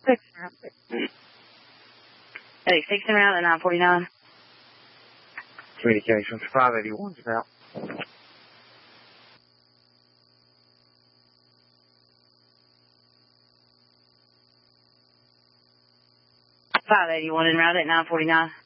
Hey, 6 en route at 949. Communications 581's about. 581 en route at 949.